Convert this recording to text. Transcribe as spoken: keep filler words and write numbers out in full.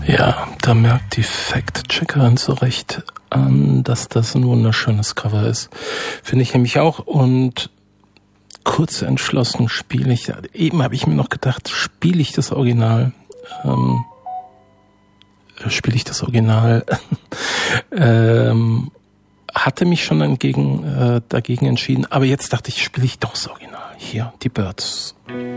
Ja, da merkt die Fact-Checkerin zu Recht an, dass das ein wunderschönes Cover ist. Finde ich nämlich auch. Und kurz entschlossen spiele ich, eben habe ich mir noch gedacht, spiele ich das Original, ähm, spiele ich das Original, ähm, hatte mich schon entgegen, äh, dagegen entschieden, aber jetzt dachte ich, spiele ich doch das Original. Hier, die Byrds.